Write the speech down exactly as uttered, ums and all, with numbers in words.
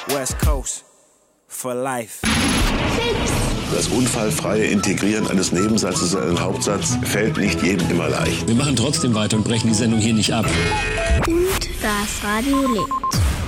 West Coast for life. Das unfallfreie Integrieren eines Nebensatzes in einen Hauptsatz fällt nicht jedem immer leicht. Wir machen trotzdem weiter und brechen die Sendung hier nicht ab. Und das Radio lebt.